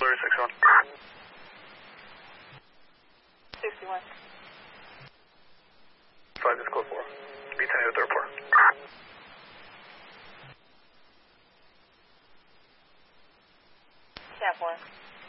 61. 61. 5 is code 4. B10 to third floor. Cap 1.